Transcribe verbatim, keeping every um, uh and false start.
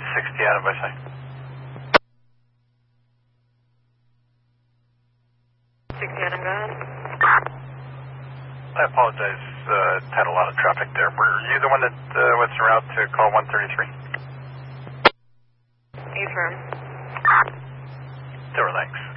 sixty Adam by side. sixty Adam, go ahead. I apologize, uh, had a lot of traffic there. Were you the one that uh, was en route to call one thirty-three? Affirm. There were thanks.